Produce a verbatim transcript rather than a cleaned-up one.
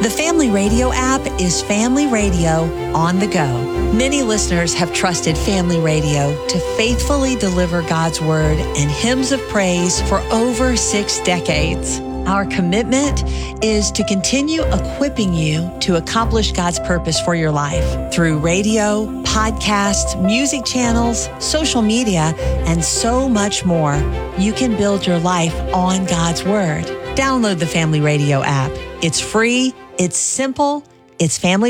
The Family Radio app is Family Radio on the go. Many listeners have trusted Family Radio to faithfully deliver God's Word and hymns of praise for over six decades. Our commitment is to continue equipping you to accomplish God's purpose for your life through radio, podcasts, music channels, social media, and so much more. You can build your life on God's Word. Download the Family Radio app. It's free, it's simple, it's family